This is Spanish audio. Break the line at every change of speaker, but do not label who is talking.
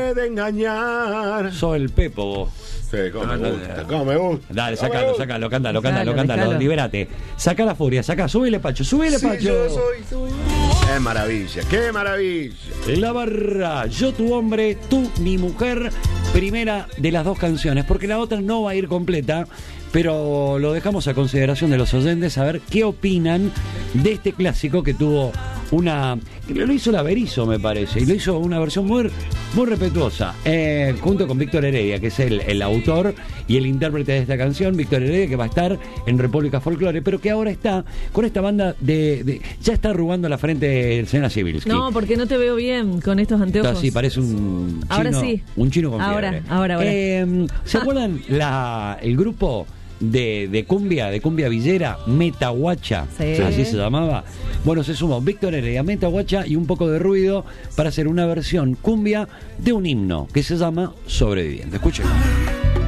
puede engañar.
Soy el Pepo vos.
Sí, cómo me gusta, cómo me gusta.
Dale,
cómo me
sácalo,
gusta.
sácalo, cántalo,
Déjalo.
libérate. Saca la furia, súbele, Pacho, súbele,
Sí,
Pacho.
yo soy. Qué maravilla, qué maravilla.
La barra, yo tu hombre, tú mi mujer, primera de las dos canciones, porque la otra no va a ir completa, pero lo dejamos a consideración de los oyentes a ver qué opinan de este clásico que tuvo lo hizo la Berizo, me parece, y lo hizo una versión muy respetuosa, junto con Víctor Heredia, que es el autor y el intérprete de esta canción. Víctor Heredia, que va a estar en República Folklore, pero que ahora está con esta banda ya está arrugando la frente del Selena Sibilski.
No, porque no te veo bien con estos anteojos.
Sí, parece un chino.
Ahora sí.
Un chino con
Ahora,
fiebre.
ahora.
¿Se acuerdan el grupo de cumbia villera, Metahuacha?
Sí.
Así se llamaba. Bueno, se sumó Víctor Heredia, Metahuacha y un poco de ruido para hacer una versión cumbia de un himno que se llama Sobreviviente. Escuchen.